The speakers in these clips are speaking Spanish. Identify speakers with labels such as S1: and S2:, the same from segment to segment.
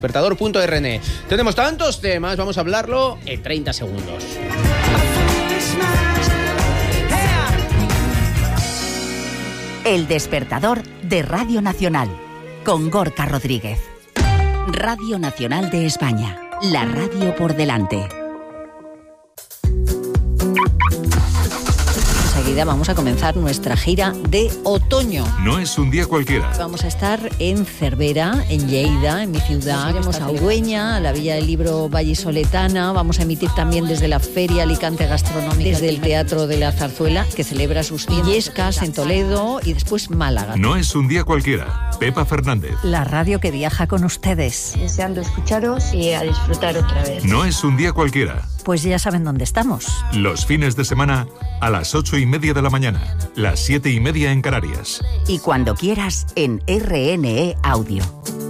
S1: Despertador.rn. Tenemos tantos temas, vamos a hablarlo en 30 segundos.
S2: El despertador de Radio Nacional, con Gorka Rodríguez. Radio Nacional de España, la radio por delante.
S3: Enseguida vamos a comenzar nuestra gira de otoño.
S4: No es un día cualquiera.
S3: Vamos a estar en Cervera, en Lleida, en mi ciudad. Iremos a Urueña, a la Villa del Libro Vallisoletana. Vamos a emitir también desde la Feria Alicante Gastronómica, desde el Teatro de la Zarzuela, que celebra sus Illescas en Toledo, y después Málaga.
S4: No es un día cualquiera. Pepa Fernández.
S2: La radio que viaja con ustedes.
S5: Deseando escucharos y a disfrutar otra vez.
S4: No es un día cualquiera.
S2: Pues ya saben dónde estamos.
S4: Los fines de semana a las 8:30 de la mañana, las 7:30 en Canarias.
S2: Y cuando quieras en RNE Audio.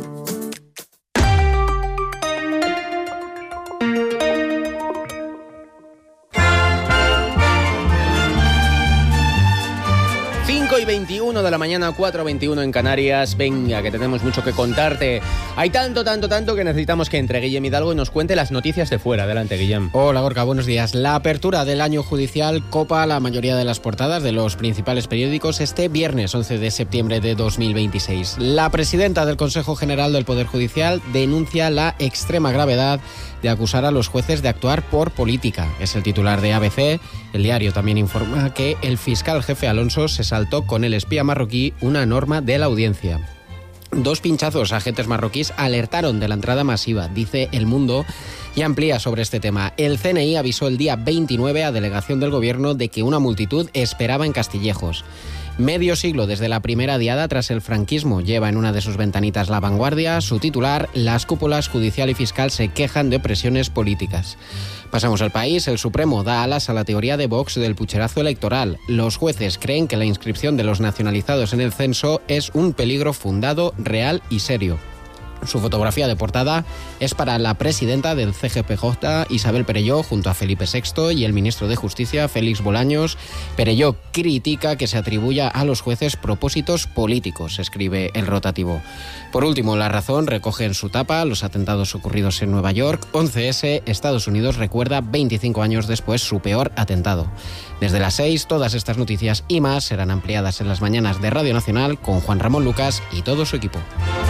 S1: Y 21 de la mañana, 4:21 en Canarias. Venga, que tenemos mucho que contarte. Hay tanto que necesitamos que entre Guillem Hidalgo y nos cuente las noticias de fuera. Adelante, Guillem.
S6: Hola, Gorka, buenos días. La apertura del año judicial copa la mayoría de las portadas de los principales periódicos este viernes 11 de septiembre de 2026. La presidenta del Consejo General del Poder Judicial denuncia la extrema gravedad de acusar a los jueces de actuar por política. Es el titular de ABC. El diario también informa que el fiscal jefe Alonso se saltó con el espía marroquí una norma de la audiencia. 2 pinchazos a agentes marroquíes alertaron de la entrada masiva, dice El Mundo, y amplía sobre este tema. El CNI avisó el día 29 a delegación del gobierno de que una multitud esperaba en Castillejos. Medio siglo desde la primera diada tras el franquismo lleva en una de sus ventanitas La Vanguardia. Su titular: las cúpulas judicial y fiscal se quejan de presiones políticas. Pasamos al País. El Supremo da alas a la teoría de Vox del pucherazo electoral. Los jueces creen que la inscripción de los nacionalizados en el censo es un peligro fundado, real y serio. Su fotografía de portada es para la presidenta del CGPJ, Isabel Perelló, junto a Felipe VI y el ministro de Justicia, Félix Bolaños. Perelló critica que se atribuya a los jueces propósitos políticos, escribe El Rotativo. Por último, La Razón recoge en su tapa los atentados ocurridos en Nueva York. 11S, Estados Unidos recuerda 25 años después su peor atentado. Desde las 6, todas estas noticias y más serán ampliadas en las mañanas de Radio Nacional con Juan Ramón Lucas y todo su equipo.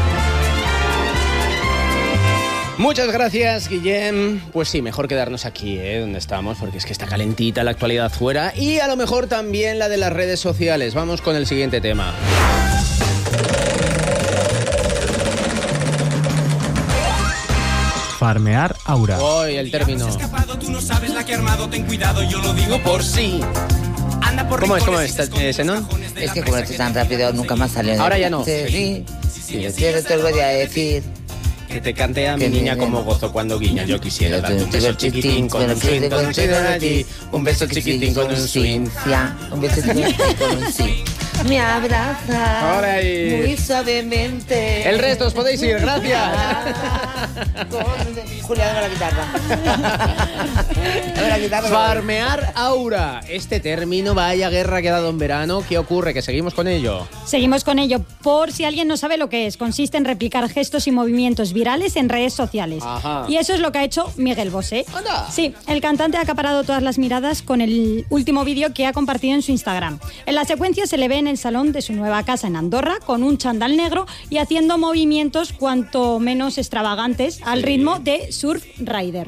S1: Muchas gracias, Guillem. Pues sí, mejor quedarnos aquí, donde estamos, porque es que está calentita la actualidad fuera y a lo mejor también la de las redes sociales. Vamos con el siguiente tema.
S7: Farmear Aura.
S1: Hoy el término. ¿Cómo es, Senón?
S8: Es que como estoy tan rápido, nunca más salió.
S1: Ahora ya no.
S8: Sí, yo te lo voy a decir.
S1: Que te cante a mi niña como gozo cuando guiña. Yo quisiera darte un beso chiquitín con un swing, con un swing allí. Un beso chiquitín con un swing.
S8: Un beso chiquitín con un swing. Me abraza
S1: ahora ahí.
S8: Muy suavemente.
S1: El resto os podéis ir, gracias.
S8: Julia, dame la guitarra.
S1: Farmear Aura. Este término, vaya guerra que ha dado en verano. ¿Qué ocurre? ¿Que seguimos con ello?
S9: Seguimos con ello. Por si alguien no sabe lo que es, consiste en replicar gestos y movimientos virales en redes sociales.
S1: Ajá.
S9: Y eso es lo que ha hecho Miguel Bosé.
S1: ¡Anda!
S9: Sí, el cantante ha acaparado todas las miradas con el último vídeo que ha compartido en su Instagram. En la secuencia se le ve en el salón de su nueva casa en Andorra con un chándal negro y haciendo movimientos cuanto menos extravagantes al ritmo de Surf Rider.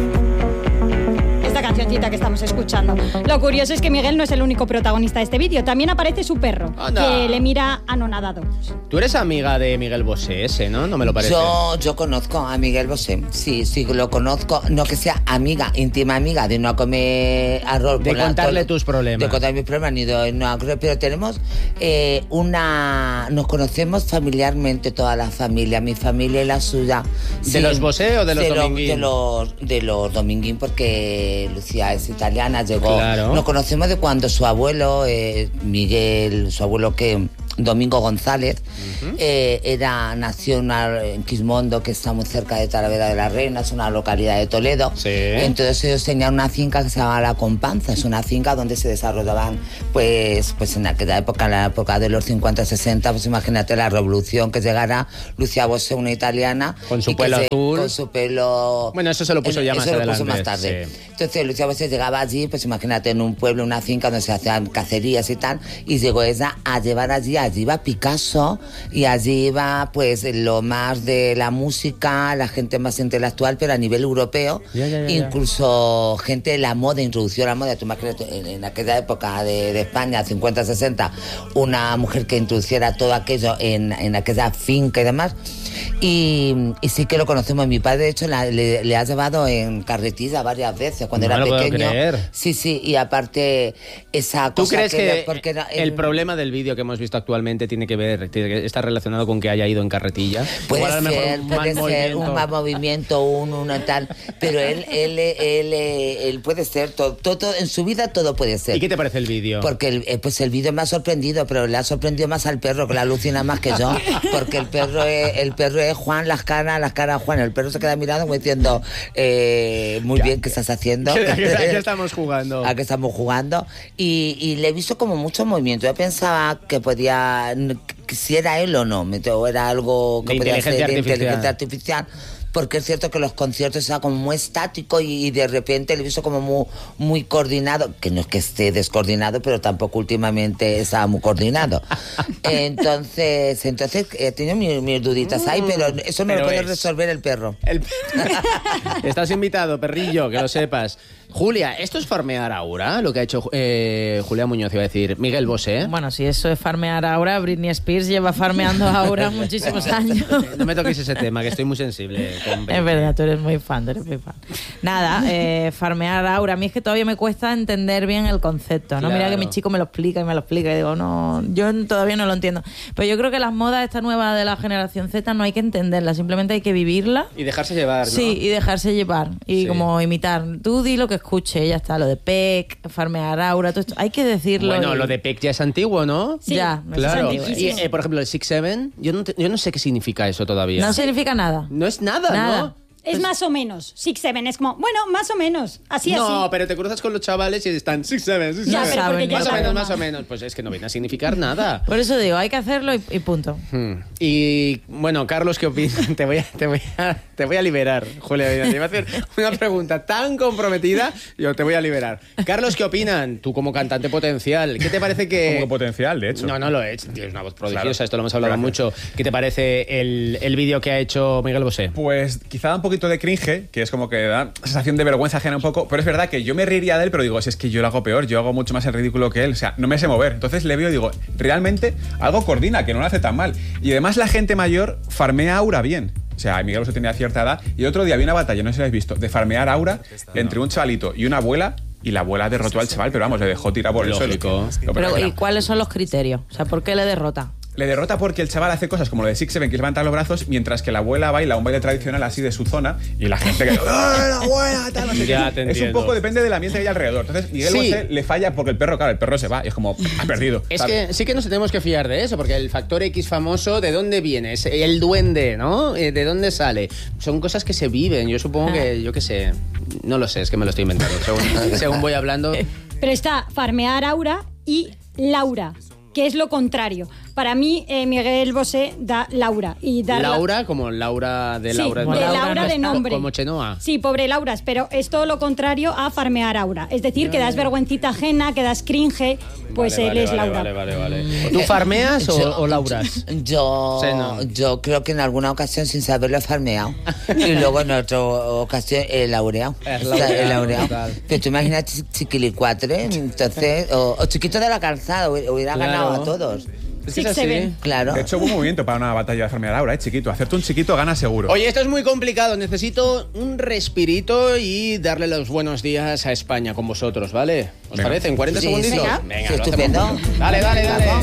S9: Esta cancioncita que estamos escuchando. Lo curioso es que Miguel no es el único protagonista de este vídeo. También aparece su perro,
S1: ¡anda!,
S9: que le mira anonadado.
S1: Tú eres amiga de Miguel Bosé, ¿no? No me lo parece.
S8: Yo conozco a Miguel Bosé. Sí, lo conozco. No que sea amiga, íntima amiga, de no comer arroz.
S1: De contarle tus problemas.
S8: De contar mis problemas, ni de no. Pero tenemos nos conocemos familiarmente, toda la familia, mi familia y la suya.
S1: ¿De los Bosé o de los Dominguín?
S8: De los Dominguín, porque Lucía es italiana, llegó.
S1: Claro.
S8: Nos conocemos de cuando su abuelo, Miguel, su abuelo que Domingo González, nació en Quismondo, que está muy cerca de Talavera de la Reina, es una localidad de Toledo.
S1: Sí.
S8: Entonces ellos tenían una finca que se llamaba La Companza, es una finca donde se desarrollaban, pues en aquella época, en la época de los 50-60, pues imagínate la revolución, que llegara Lucia Bosé, una italiana.
S1: Con su pelo azul.
S8: Con su pelo...
S1: Bueno, eso se lo puso ya más adelante.
S8: Eso lo puso más tarde.
S1: Sí.
S8: Entonces Lucia Bosé llegaba allí, pues imagínate, en un pueblo, una finca donde se hacían cacerías y tal, y llegó ella a llevar allí iba Picasso, y allí iba pues lo más de la música, la gente más intelectual, pero a nivel europeo, incluso gente de la moda, introdució la moda. Tú imagínate, en aquella época de España, 50-60, una mujer que introduciera todo aquello en aquella finca y demás. Y sí que lo conocemos. Mi padre, de hecho, le ha llevado en carretilla varias veces cuando era pequeño.
S1: Puedo creer.
S8: Sí, y aparte esa cosa...
S1: ¿Tú crees que el problema del vídeo que hemos visto actualmente está relacionado con que haya ido en carretilla?
S8: Puede ser un mal movimiento, un tal, pero él puede ser todo en su vida, todo puede ser.
S1: ¿Y qué te parece el vídeo?
S8: Porque el vídeo me ha sorprendido, pero le ha sorprendido más al perro, que la alucina más que yo, porque el perro es Juan, las caras Juan. El perro se queda mirando como diciendo, muy bien, ¿qué estás haciendo?
S1: ¿A qué estamos jugando?
S8: ¿A qué estamos jugando? Y le he visto como mucho movimiento. Yo pensaba que podía, si era él o no, o era algo que podía ser de inteligencia artificial. Porque es cierto que los conciertos estaban como muy estáticos y de repente le he visto como muy coordinado, que no es que esté descoordinado, pero tampoco últimamente estaba muy coordinado. Entonces he tenido mis duditas ahí, pero eso me lo puede resolver el perro.
S1: Estás invitado, perrillo, que lo sepas. Julia, ¿esto es farmear Aura? Lo que ha hecho Julia Muñoz, iba a decir Miguel Bosé.
S7: Bueno, si eso es farmear Aura, Britney Spears lleva farmeando a Aura muchísimos años.
S1: No me toques ese tema, que estoy muy sensible.
S7: Es verdad, tú eres muy fan, Nada, farmear Aura. A mí es que todavía me cuesta entender bien el concepto, ¿no? Claro. Mira que mi chico me lo explica y digo, no, yo todavía no lo entiendo. Pero yo creo que las modas esta nueva de la generación Z no hay que entenderlas, simplemente hay que vivirla.
S1: Y dejarse llevar, ¿no?
S7: Sí, y dejarse llevar. Y como imitar. Tú di lo que escuche, ya está, lo de PEC, farmear Aura, todo esto, hay que decirlo.
S1: Bueno, lo de PEC ya es antiguo, ¿no?
S7: Sí, ya,
S1: claro. Y por ejemplo, el 6-7, yo no sé qué significa eso todavía.
S7: No significa nada.
S1: No es nada, ¿no?
S9: Es más o menos. 6-7 es como, bueno, más o menos. Así.
S1: No, pero te cruzas con los chavales y están 6-7.
S9: Ya, pero porque ya
S1: más o menos. Pues es que no viene a significar nada.
S7: Por eso digo, hay que hacerlo y punto.
S1: Y bueno, Carlos, ¿qué opinas? Te voy a liberar, Julia. Te iba a hacer una pregunta tan comprometida, yo te voy a liberar. Carlos, ¿qué opinan? Tú como cantante potencial, ¿qué te parece que...?
S10: Como potencial, de hecho.
S1: No lo es. Tienes una voz prodigiosa, esto lo hemos hablado mucho. ¿Qué te parece el vídeo que ha hecho Miguel Bosé?
S10: Pues quizá un poquito de cringe, que es como que da sensación de vergüenza ajena un poco, pero es verdad que yo me reiría de él, pero digo, si es que yo lo hago peor, yo hago mucho más el ridículo que él, o sea, no me sé mover. Entonces le veo y digo, realmente algo coordina, que no lo hace tan mal. Y además la gente mayor farmea Aura bien. O sea, Miguel Bosé tenía cierta edad y el otro día había una batalla, no sé si lo habéis visto, de farmear Aura entre un chavalito y una abuela. Y la abuela derrotó al chaval, pero vamos, le dejó tirar por el suelo.
S7: Pero ¿y cuáles son los criterios? O sea, ¿por qué le derrota?
S10: Le derrota porque el chaval hace cosas como lo de 6-7, que es levantar los brazos, mientras que la abuela baila un baile tradicional así de su zona y la gente que... la abuela! Tal, no sé
S1: ya
S10: qué.
S1: Te entiendo.
S10: Es un poco, depende del ambiente que hay alrededor. Entonces Miguel Bosé le falla porque el perro se va y es como, ha perdido.
S1: Es
S10: ¿sabes?
S1: que sí que nos tenemos que fiar de eso, porque el factor X famoso, ¿de dónde viene? Es el duende, ¿no? ¿De dónde sale? Son cosas que se viven. Yo supongo que, yo qué sé, no lo sé, es que me lo estoy inventando. Según voy hablando...
S9: Pero está farmear Aura y Laura, que es lo contrario. Para mí, Miguel Bosé da Laura. Y
S1: Laura, como Laura de Laura.
S9: Sí, de Laura de nombre.
S1: Como Chenoa.
S9: Sí, pobre Lauras, pero es todo lo contrario a farmear Aura. Es decir, que das vergüencita ajena, que das cringe, pues él es Laura.
S1: Vale. ¿Tú farmeas o Lauras?
S8: Yo creo que en alguna ocasión sin saberlo he farmeado. Y luego en otra ocasión he laureado. Pero tú imaginas Chiquilicuatre, entonces, o Chiquito de la Calzada, hubiera ganado a todos.
S1: Es que es así.
S8: Claro.
S10: De hecho, buen movimiento para una batalla de farmear Aura, chiquito. Hacerte un chiquito gana seguro.
S1: Oye, esto es muy complicado. Necesito un respirito y darle los buenos días a España con vosotros, ¿vale? ¿Os parece? ¿En 40 segunditos?
S8: Venga, estupendo.
S1: Dale.